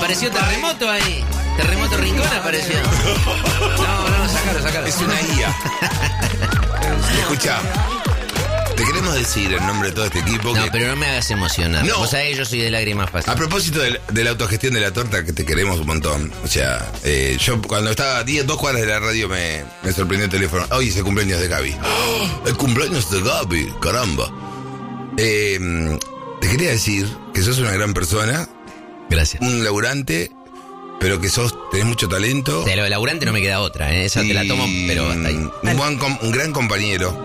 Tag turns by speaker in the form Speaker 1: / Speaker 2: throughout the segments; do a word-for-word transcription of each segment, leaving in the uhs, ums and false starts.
Speaker 1: apareció Terremoto ahí. Terremoto Rincón apareció. No, no, sacalo, sacalo.
Speaker 2: Es una guía. Escucha. Te queremos decir en nombre de todo este equipo
Speaker 1: No,
Speaker 2: que...
Speaker 1: pero no me hagas emocionar.
Speaker 2: No.
Speaker 1: Vos sabés, yo soy de lágrimas fáciles.
Speaker 2: A propósito de, de la autogestión de la torta, que te queremos un montón. O sea, eh, yo cuando estaba a diez, dos cuadras de la radio me, me sorprendió el teléfono. Hoy es el cumpleaños de Gaby. ¡Oh! El cumpleaños de Gaby, caramba. Eh, te quería decir que sos una gran persona.
Speaker 1: Gracias.
Speaker 2: Un laburante, pero que sos, tenés mucho talento.
Speaker 1: De lo de laburante no me queda otra, ¿eh? Esa te la tomo, pero hasta ahí.
Speaker 2: Un, buen, com- un gran compañero.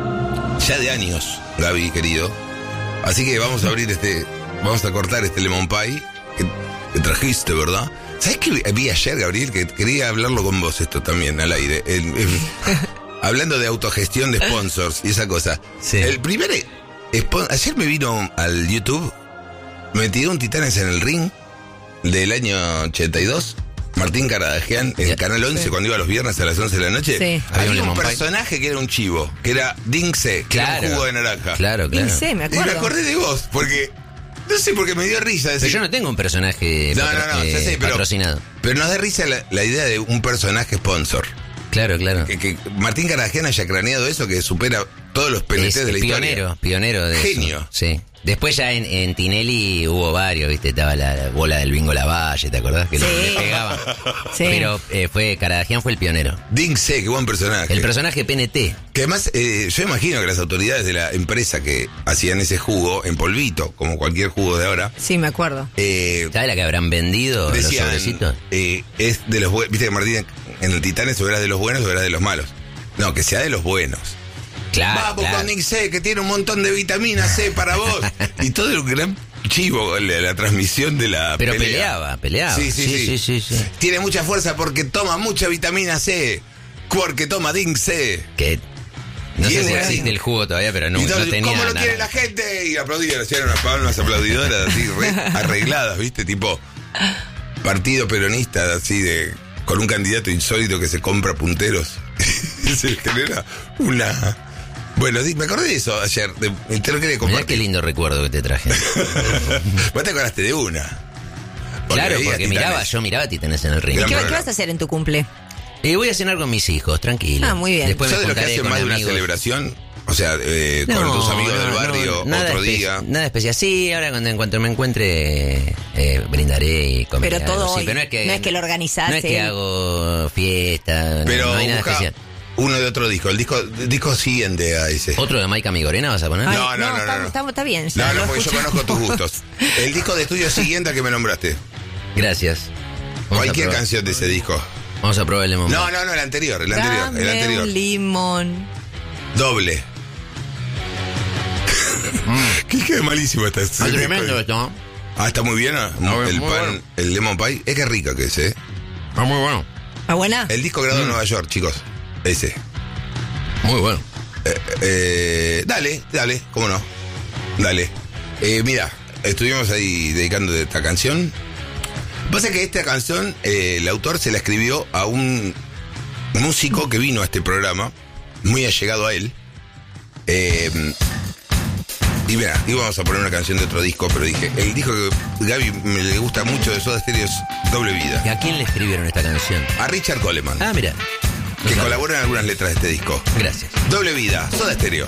Speaker 2: Ya de años, Gaby, querido. Así que vamos a abrir este... Vamos a cortar este lemon pie que, que trajiste, ¿verdad? ¿Sabes qué vi ayer, Gabriel? Que quería hablarlo con vos esto también, al aire. El, el, hablando de autogestión de sponsors y esa cosa.
Speaker 1: Sí.
Speaker 2: El primer... Spon- ayer me vino al YouTube, me tiró un Titanes en el ring del año ochenta y dos... Martín Caradagian, en el Canal once, sí. Cuando iba los viernes a las once de la noche,
Speaker 3: sí.
Speaker 2: había un,
Speaker 1: un
Speaker 2: personaje que era un chivo, que era Dinxe, que
Speaker 1: claro.
Speaker 2: era un jugo de naranja.
Speaker 1: Claro, claro.
Speaker 3: Dinxe, me acuerdo.
Speaker 2: Y me acordé de vos, porque, no sé, porque me dio risa. Decir,
Speaker 1: pero yo no tengo un personaje
Speaker 2: no,
Speaker 1: patro,
Speaker 2: no, no,
Speaker 1: eh,
Speaker 2: ya sé, pero,
Speaker 1: patrocinado.
Speaker 2: Pero nos da risa la, la idea de un personaje sponsor.
Speaker 1: Claro, claro.
Speaker 2: Que, que Martín Caradagian haya craneado eso, que supera todos los P N T
Speaker 1: Es
Speaker 2: de la
Speaker 1: pionero,
Speaker 2: historia.
Speaker 1: pionero de
Speaker 2: Genio.
Speaker 1: eso. Sí. Después ya en, en Tinelli hubo varios, ¿viste? Estaba la, la bola del Bingo Lavalle, ¿te acordás? Que
Speaker 3: sí.
Speaker 1: le pegaban.
Speaker 3: Sí.
Speaker 1: Pero eh, fue Caradagian fue el pionero.
Speaker 2: Dinxe, qué buen personaje.
Speaker 1: El personaje P N T.
Speaker 2: Que además, eh, yo imagino que las autoridades de la empresa que hacían ese jugo en polvito, como cualquier jugo de ahora,
Speaker 3: Sí, me acuerdo.
Speaker 2: eh,
Speaker 1: ¿Sabes la que habrán vendido
Speaker 2: decían,
Speaker 1: los sobrecitos?
Speaker 2: eh, es de los buenos. Viste que Martín en el Titanes o eras de los buenos o eras de los malos. No, que sea de los buenos.
Speaker 1: Claro,
Speaker 2: Vamos
Speaker 1: claro.
Speaker 2: con Dinxe, que tiene un montón de vitamina C para vos. Y todo el gran chivo, la, la transmisión de la
Speaker 1: Pero
Speaker 2: pelea.
Speaker 1: peleaba, peleaba.
Speaker 2: Sí sí sí.
Speaker 1: sí, sí, sí.
Speaker 2: Tiene mucha fuerza porque toma mucha vitamina C. Porque toma Dinxe.
Speaker 1: Que no
Speaker 2: Y
Speaker 1: sé
Speaker 2: es
Speaker 1: si
Speaker 2: bueno.
Speaker 1: existe el jugo todavía, pero no,
Speaker 2: Y todo,
Speaker 1: no tenía
Speaker 2: ¿cómo lo
Speaker 1: nada.
Speaker 2: quiere la gente? Y aplaudían, hacían unas palmas aplaudidoras así, re arregladas, ¿viste? Tipo partido peronista, así de... Con un candidato insólito que se compra punteros. Se genera una... Bueno, me acordé de eso ayer. De, te lo quería
Speaker 1: Mirá
Speaker 2: compartir.
Speaker 1: qué lindo recuerdo que te traje.
Speaker 2: Vos te acordaste de una.
Speaker 1: Claro,
Speaker 2: veía
Speaker 1: porque
Speaker 2: Titanes.
Speaker 1: miraba, yo miraba Titanes en el ring.
Speaker 3: ¿Y
Speaker 2: Gran
Speaker 3: qué,
Speaker 2: programa.
Speaker 3: qué vas a hacer en tu cumple?
Speaker 1: Y voy a cenar con mis hijos, tranquilo.
Speaker 3: Ah, muy bien.
Speaker 1: Después me
Speaker 2: ¿Sos de lo que
Speaker 1: juntaré
Speaker 2: hacen
Speaker 1: con
Speaker 2: más de una
Speaker 1: amigos.
Speaker 2: celebración? O sea, eh,
Speaker 1: No,
Speaker 2: con tus amigos
Speaker 1: no,
Speaker 2: del
Speaker 1: no,
Speaker 2: barrio,
Speaker 1: nada
Speaker 2: otro
Speaker 1: espe-
Speaker 2: día.
Speaker 1: Nada especial. Sí, ahora cuando en cuanto me encuentre eh, brindaré y comeré
Speaker 3: Pero todo
Speaker 1: algo. Sí,
Speaker 3: hoy.
Speaker 1: pero no es que
Speaker 3: No es que lo organizás,
Speaker 1: No es que
Speaker 3: eh.
Speaker 1: hago fiesta,
Speaker 2: Pero
Speaker 1: no hay nada
Speaker 2: busca
Speaker 1: especial.
Speaker 2: uno de otro disco, el disco, el disco siguiente a ese.
Speaker 1: ¿Otro de Maika Migorena vas a poner?
Speaker 3: Ay,
Speaker 2: No, no, no,
Speaker 3: está,
Speaker 2: no, no.
Speaker 3: Está, está bien. ya
Speaker 2: No,
Speaker 3: lo
Speaker 2: no, porque yo
Speaker 3: escuché.
Speaker 2: conozco tus gustos. El disco de estudio siguiente al que me nombraste.
Speaker 1: Gracias. Vamos a
Speaker 2: Cualquier
Speaker 1: probar.
Speaker 2: canción de ese disco.
Speaker 1: Vamos a probar el lemon.
Speaker 2: No, no, no, el anterior, el anterior, el
Speaker 3: Dame
Speaker 2: anterior.
Speaker 3: un limón.
Speaker 2: Doble. ¿Qué queda malísimo esta
Speaker 1: Ah, tremendo esto, ¿no?
Speaker 2: Ah, está muy bien, ¿no?
Speaker 1: No,
Speaker 2: el
Speaker 1: muy
Speaker 2: pan,
Speaker 1: bueno.
Speaker 2: el lemon pie. Es que rico que es, ¿eh?
Speaker 1: Ah, muy bueno.
Speaker 3: ¿Está buena?
Speaker 2: El disco grabado en Nueva York, chicos. Ese.
Speaker 1: Muy bueno.
Speaker 2: Eh, eh, dale, dale, cómo no. Dale. Eh, mira, estuvimos ahí dedicando esta canción. Pasa que esta canción, eh, el autor se la escribió a un músico que vino a este programa, muy allegado a él. Eh, y mira, íbamos a poner una canción de otro disco, pero dije, el disco que Gaby me le gusta mucho de Soda Stereo es Doble Vida.
Speaker 1: ¿Y a quién le escribieron esta canción?
Speaker 2: A Richard Coleman,
Speaker 1: Ah, mira.
Speaker 2: que colabora en algunas letras de este disco.
Speaker 1: Gracias.
Speaker 2: Doble Vida, Soda Stereo.